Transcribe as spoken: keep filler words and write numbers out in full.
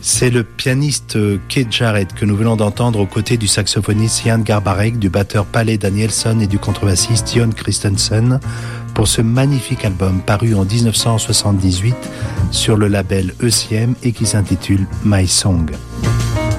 C'est le pianiste Keith Jarrett que nous venons d'entendre aux côtés du saxophoniste Jan Garbarek, du batteur Palle Danielsson et du contrebassiste Jon Christensen pour ce magnifique album paru en dix-neuf cent soixante-dix-huit sur le label E C M et qui s'intitule My Song.